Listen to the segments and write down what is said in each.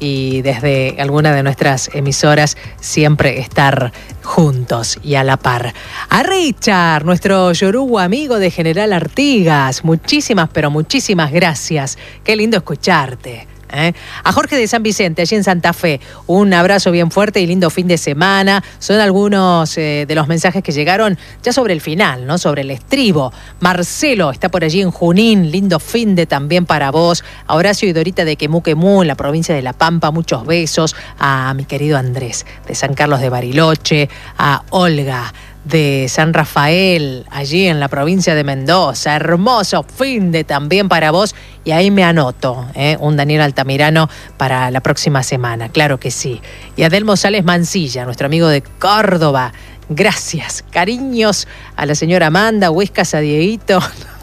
y desde alguna de nuestras emisoras siempre estar juntos y a la par. A Richard, nuestro yoruba amigo de General Artigas, muchísimas, pero muchísimas gracias. Qué lindo escucharte. A Jorge de San Vicente, allí en Santa Fe, un abrazo bien fuerte y lindo fin de semana. Son algunos de los mensajes que llegaron ya sobre el final, ¿no? Sobre el estribo. Marcelo está por allí en Junín, lindo fin de también para vos. A Horacio y Dorita de Quemú, en la provincia de La Pampa, muchos besos. A mi querido Andrés de San Carlos de Bariloche, a Olga de San Rafael, allí en la provincia de Mendoza. Hermoso fin de también para vos. Y ahí me anoto, un Daniel Altamirano para la próxima semana, claro que sí. Y a Delmo Sales Mancilla, nuestro amigo de Córdoba. Gracias, cariños a la señora Amanda, Huescas a Dieguito.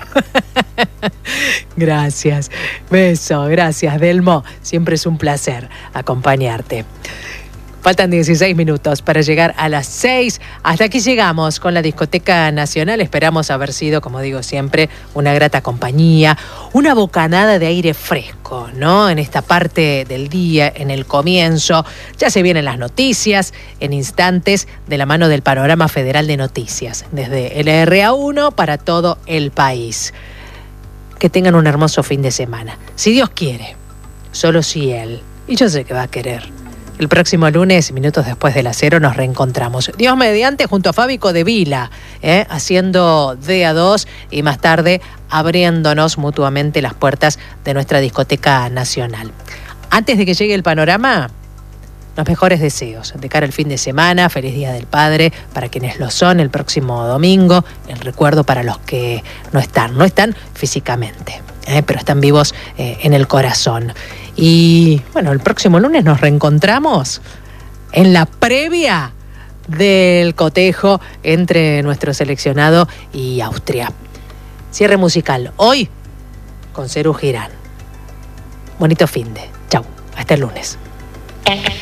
Gracias, beso, gracias Delmo. Siempre es un placer acompañarte. Faltan 16 minutos para llegar a las 6. Hasta aquí llegamos con la Discoteca Nacional. Esperamos haber sido, como digo siempre, una grata compañía, una bocanada de aire fresco, ¿no? En esta parte del día, en el comienzo. Ya se vienen las noticias en instantes de la mano del Panorama Federal de Noticias, desde LRA1 para todo el país. Que tengan un hermoso fin de semana. Si Dios quiere, solo si Él, y yo sé que va a querer. El próximo lunes, minutos después de las 0, nos reencontramos. Dios mediante, junto a Fábico de Vila, haciendo DA2 y más tarde abriéndonos mutuamente las puertas de nuestra Discoteca Nacional. Antes de que llegue el panorama, los mejores deseos de cara al fin de semana. Feliz Día del Padre para quienes lo son el próximo domingo. El recuerdo para los que no están físicamente, pero están vivos en el corazón. Y bueno, el próximo lunes nos reencontramos en la previa del cotejo entre nuestro seleccionado y Austria. Cierre musical hoy con Serú Girán. Bonito finde. Chau, hasta el lunes.